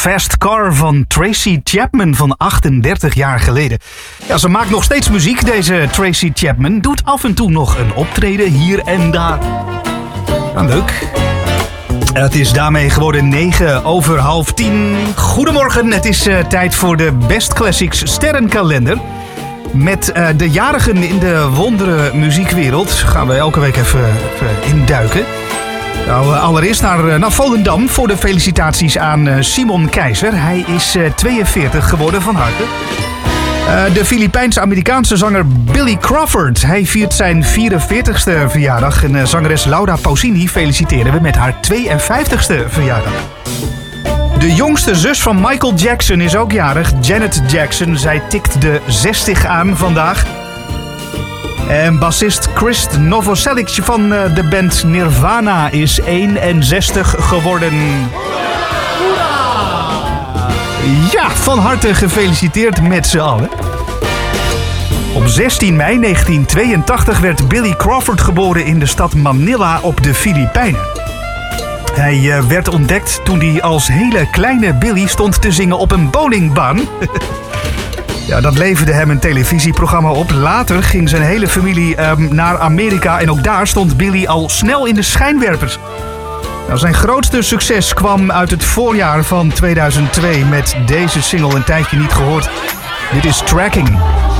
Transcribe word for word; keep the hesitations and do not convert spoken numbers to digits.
Fast Car van Tracy Chapman van achtendertig jaar geleden. Ja, ze maakt nog steeds muziek, deze Tracy Chapman. Doet af en toe nog een optreden hier en daar. Nou, leuk. Het is daarmee geworden negen over half tien. Goedemorgen, het is uh, tijd voor de Best Classics sterrenkalender. Met uh, de jarigen in de wondere muziekwereld gaan we elke week even, even induiken. Nou, allereerst naar, naar Volendam voor de felicitaties aan Simon Keizer. Hij is tweeënveertig geworden, van harte. Uh, de Filipijns-Amerikaanse zanger Billy Crawford. Hij viert zijn vierenveertigste verjaardag. En uh, zangeres Laura Pausini feliciteren we met haar tweeënvijftigste verjaardag. De jongste zus van Michael Jackson is ook jarig. Janet Jackson. Zij tikt de zestig aan vandaag. En bassist Chris Novoselic van de band Nirvana is eenenzestig geworden. Ja, van harte gefeliciteerd met z'n allen. Op zestien mei negentien tweeëntachtig werd Billy Crawford geboren in de stad Manila op de Filipijnen. Hij uh, werd ontdekt toen hij als hele kleine Billy stond te zingen op een bowlingbaan. Ja, dat leverde hem een televisieprogramma op. Later ging zijn hele familie um, naar Amerika en ook daar stond Billy al snel in de schijnwerpers. Nou, zijn grootste succes kwam uit het voorjaar van tweeduizend twee met deze single, een tijdje niet gehoord. Dit is Tracking.